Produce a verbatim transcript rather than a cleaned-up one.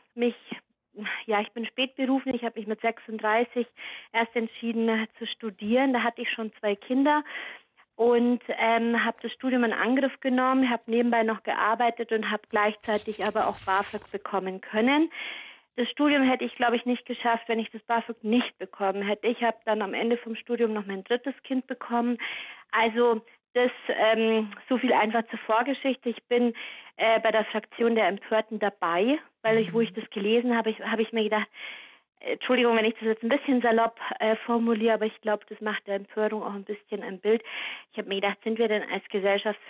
mich, ja, ich bin spätberuflich, ich habe mich mit sechsunddreißig erst entschieden zu studieren. Da hatte ich schon zwei Kinder und ähm, habe das Studium in Angriff genommen, habe nebenbei noch gearbeitet und habe gleichzeitig aber auch BAföG bekommen können. Das Studium hätte ich, glaube ich, nicht geschafft, wenn ich das BAföG nicht bekommen hätte. Ich habe dann am Ende vom Studium noch mein drittes Kind bekommen. Also das ähm, so viel einfach zur Vorgeschichte. Ich bin äh, bei der Fraktion der Empörten dabei, weil ich, wo ich das gelesen habe, ich, habe ich mir gedacht, äh, Entschuldigung, wenn ich das jetzt ein bisschen salopp äh, formuliere, aber ich glaube, das macht der Empörung auch ein bisschen ein Bild. Ich habe mir gedacht, sind wir denn als Gesellschaft